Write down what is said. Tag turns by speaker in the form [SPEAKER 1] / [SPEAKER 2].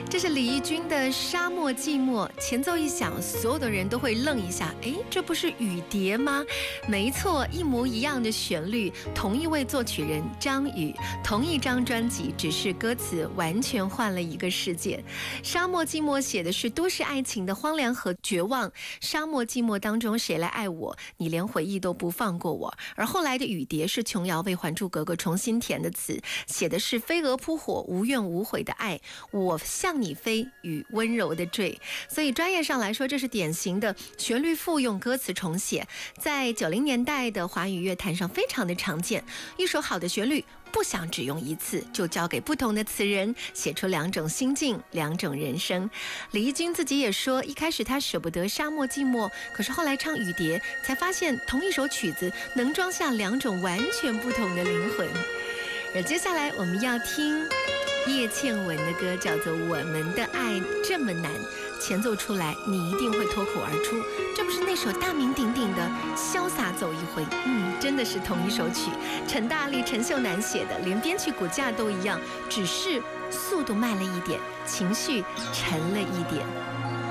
[SPEAKER 1] 这是李翊君的《沙漠寂寞》，前奏一响，所有的人都会愣一下，哎，这不是雨蝶吗？没错，一模一样的旋律，同一位作曲人张宇，同一张专辑，只是歌词完全换了一个世界。《沙漠寂寞》写的是都市爱情的荒凉和绝望，沙漠寂寞当中谁来爱我？你连回忆都不放过我。而后来的雨蝶是琼瑶为《还珠格格》重新填的词，写的是飞蛾扑火、无怨无悔的爱，我向你飞与温柔的坠。所以专业上来说，这是典型的旋律复用、歌词重写，在90年代的华语乐坛上非常的常见。一首好的旋律不想只用一次，就交给不同的词人写出两种心境、两种人生。李翊君自己也说，一开始他舍不得沙漠寂寞，可是后来唱雨蝶，才发现同一首曲子能装下两种完全不同的灵魂。而接下来我们要听叶倩文的歌，叫做《我们的爱这么难》，前奏出来你一定会脱口而出，这不是那首大名鼎鼎的《潇洒走一回》？真的是同一首曲，陈大力、陈秀楠写的，连编曲骨架都一样，只是速度慢了一点，情绪沉了一点。